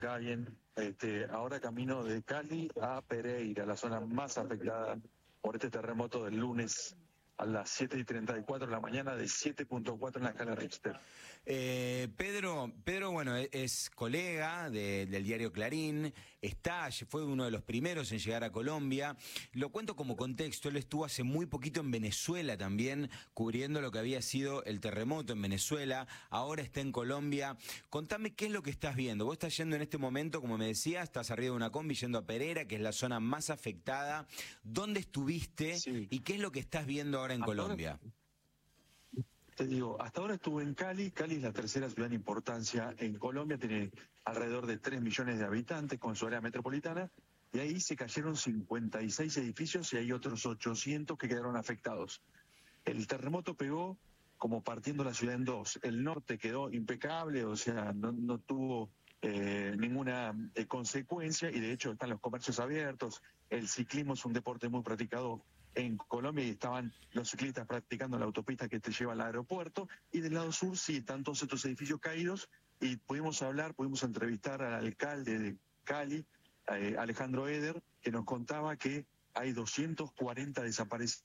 acá bien, ahora camino de Cali a Pereira, la zona más afectada por este terremoto del lunes a las 7:34 de la mañana, de 7.4 en la escala Richter. Pedro, bueno, es colega del diario Clarín, fue uno de los primeros en llegar a Colombia. Lo cuento como contexto, él estuvo hace muy poquito en Venezuela también, cubriendo lo que había sido el terremoto en Venezuela, ahora está en Colombia. Contame qué es lo que estás viendo. Vos estás yendo en este momento, como me decías, estás arriba de una combi yendo a Pereira, que es la zona más afectada. ¿Dónde estuviste Sí. y qué es lo que estás viendo ahora en Colombia? Te digo, hasta ahora estuve en Cali. Cali es la tercera ciudad en importancia en Colombia, tiene alrededor de 3 millones de habitantes con su área metropolitana, y ahí se cayeron 56 edificios y hay otros 800 que quedaron afectados. El terremoto pegó como partiendo la ciudad en dos. El norte quedó impecable, o sea, no tuvo ninguna consecuencia, y de hecho están los comercios abiertos. El ciclismo es un deporte muy practicado en Colombia y estaban los ciclistas practicando la autopista que te lleva al aeropuerto. Y del lado sur sí están todos estos edificios caídos, y pudimos entrevistar al alcalde de Cali, Alejandro Eder, que nos contaba que hay 240 desaparecidos.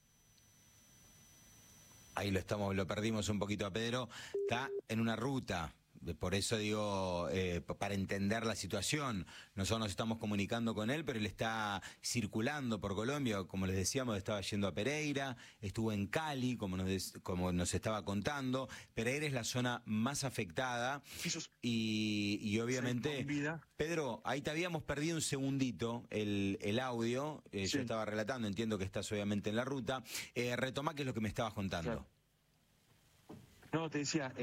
Ahí lo perdimos un poquito a Pedro, está en una ruta. Por eso digo, para entender la situación, nosotros nos estamos comunicando con él, pero él está circulando por Colombia, como les decíamos, estaba yendo a Pereira, estuvo en Cali, como nos estaba contando. Pereira es la zona más afectada y obviamente, Pedro, ahí te habíamos perdido un segundito el audio, Sí. Yo estaba relatando, entiendo que estás obviamente en la ruta, retomá qué es lo que me estabas contando. Claro. No, te decía,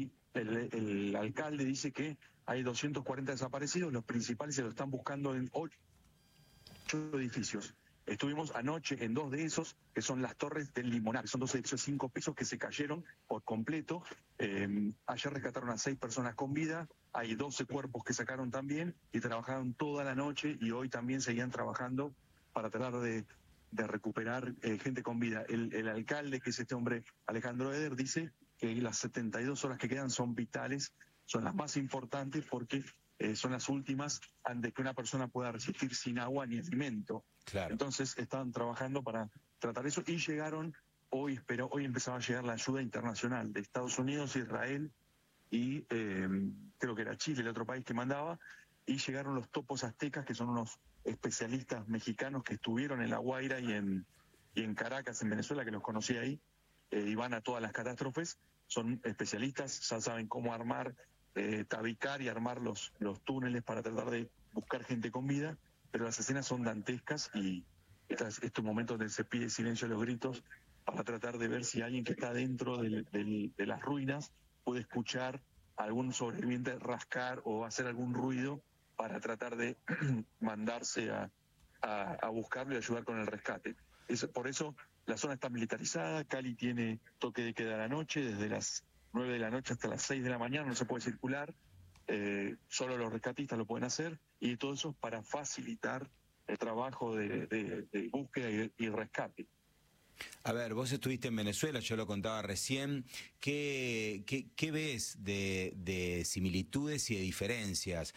el alcalde dice que hay 240 desaparecidos, los principales se lo están buscando en 8 edificios. Estuvimos anoche en 2 de esos, que son las Torres del Limonar, que son 2 edificios de 5 pisos que se cayeron por completo. Ayer rescataron a 6 personas con vida, hay 12 cuerpos que sacaron también, y trabajaron toda la noche, y hoy también seguían trabajando para tratar de recuperar gente con vida. El alcalde, que es este hombre Alejandro Eder, dice que las 72 horas que quedan son vitales, son las más importantes, porque son las últimas antes que una persona pueda resistir sin agua ni alimento. Claro. Entonces estaban trabajando para tratar eso, y llegaron hoy, pero hoy empezaba a llegar la ayuda internacional de Estados Unidos, Israel y creo que era Chile, el otro país que mandaba, y llegaron los topos aztecas, que son unos especialistas mexicanos que estuvieron en La Guaira y en Caracas, en Venezuela, que los conocí ahí, y van a todas las catástrofes. Son especialistas, ya saben cómo armar, tabicar y armar los túneles para tratar de buscar gente con vida, pero las escenas son dantescas, y estos momentos donde se pide silencio a los gritos para tratar de ver si alguien que está dentro de las ruinas puede escuchar a algún sobreviviente rascar o hacer algún ruido para tratar de mandarse a buscarlo y ayudar con el rescate. Por eso la zona está militarizada. Cali tiene toque de queda a la noche, desde las 9 de la noche hasta las 6 de la mañana no se puede circular, solo los rescatistas lo pueden hacer, y todo eso para facilitar el trabajo de búsqueda y rescate. A ver, vos estuviste en Venezuela, yo lo contaba recién. ¿Qué ves de similitudes y de diferencias?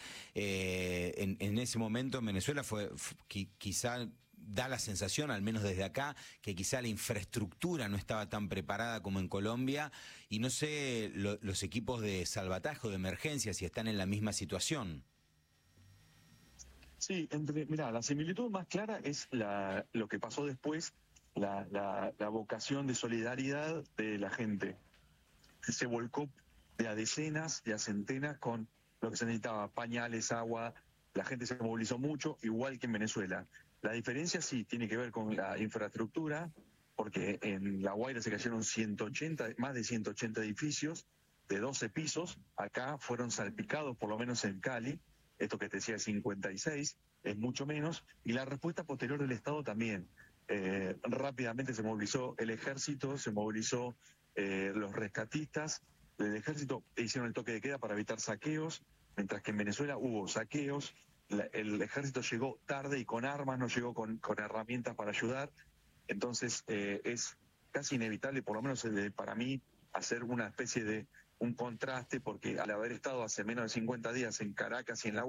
En ese momento en Venezuela quizá da la sensación, al menos desde acá, que quizá la infraestructura no estaba tan preparada como en Colombia, y no sé los equipos de salvataje o de emergencia si están en la misma situación. Sí, mirá, la similitud más clara es lo que pasó después, la vocación de solidaridad de la gente. Se volcó de a decenas, de a centenas, con lo que se necesitaba: pañales, agua. La gente se movilizó mucho, igual que en Venezuela. La diferencia sí tiene que ver con la infraestructura, porque en La Guaira se cayeron más de 180 edificios de 12 pisos. Acá fueron salpicados, por lo menos en Cali, esto que te decía, 56, es mucho menos. Y la respuesta posterior del Estado también. Rápidamente se movilizó el ejército, se movilizó los rescatistas. Del ejército hicieron el toque de queda para evitar saqueos, mientras que en Venezuela hubo saqueos. El ejército llegó tarde y con armas, no llegó con herramientas para ayudar. Entonces es casi inevitable, por lo menos para mí, hacer una especie de un contraste porque al haber estado hace menos de 50 días en Caracas y en la